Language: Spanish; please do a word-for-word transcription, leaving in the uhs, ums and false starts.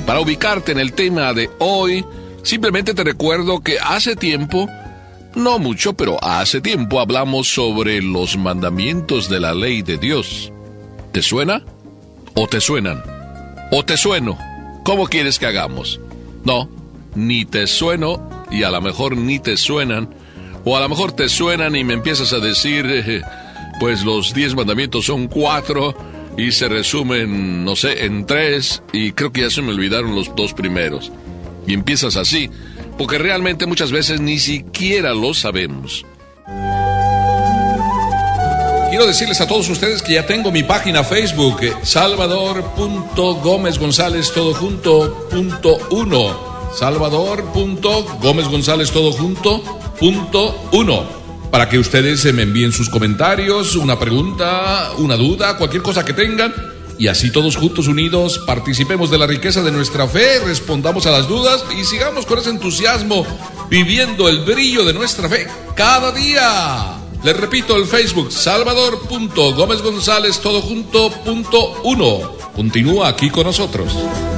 Y para ubicarte en el tema de hoy, simplemente te recuerdo que hace tiempo, no mucho, pero hace tiempo hablamos sobre los mandamientos de la ley de Dios. ¿Te suena? ¿O te suenan? ¿O te sueno? ¿Cómo quieres que hagamos? No, ni te sueno y a lo mejor ni te suenan, o a lo mejor te suenan y me empiezas a decir, eh, pues los diez mandamientos son cuatro y se resumen, no sé, en tres, y creo que ya se me olvidaron los dos primeros. Y empiezas así, porque realmente muchas veces ni siquiera lo sabemos. Quiero decirles a todos ustedes que ya tengo mi página Facebook, salvador punto gómez gonzález todo junto punto uno. salvador punto gómez gonzález todo junto punto uno. Para que ustedes me envíen sus comentarios, una pregunta, una duda, cualquier cosa que tengan. Y así todos juntos unidos participemos de la riqueza de nuestra fe, respondamos a las dudas y sigamos con ese entusiasmo viviendo el brillo de nuestra fe cada día. Les repito, el Facebook, salvador punto gómez gonzález todo junto punto uno. Continúa aquí con nosotros.